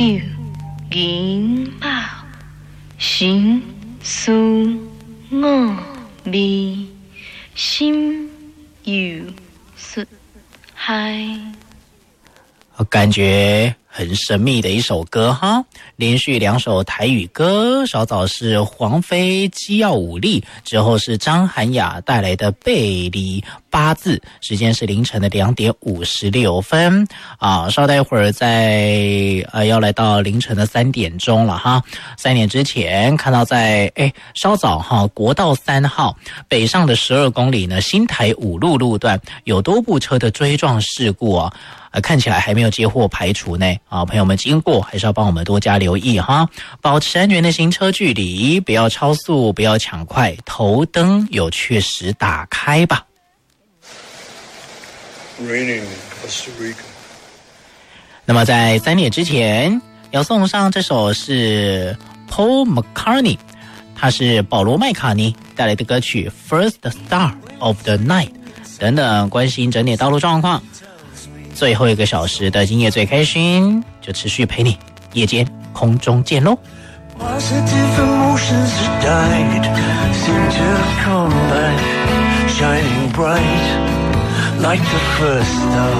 手银豹，心思我味，心有xuất海。 感觉很神秘的一首歌哈，连续2首台语歌，稍早是黄飞基耀武力，之后是张涵雅带来的背离8字，时间是凌晨的2点56分啊，稍待一会儿要来到凌晨的3点钟了哈。3点之前看到稍早哈，国道3号北上的12公里呢，新台5路路段有多部车的追撞事故啊。看起来还没有接获排除呢啊，朋友们经过还是要帮我们多加留意哈，保持安全的行车距离，不要超速，不要抢快，头灯有确实打开吧。那么在3点之前要送上这首是 Paul McCartney， 他是保罗麦卡尼带来的歌曲 First Star of the Night 等等，关心整点道路状况。最后1个小时的今夜最开心，就持续陪你夜间空中见喽。 Positive emotions that died seem to come back, shining bright like the first star